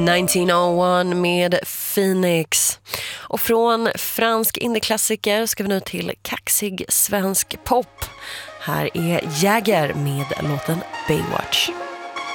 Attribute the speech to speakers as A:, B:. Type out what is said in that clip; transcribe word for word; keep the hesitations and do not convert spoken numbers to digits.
A: nittonhundraett med Phoenix. Och från fransk indieklassiker ska vi nu till kaxig svensk pop. Här är Jäger med låten Baywatch.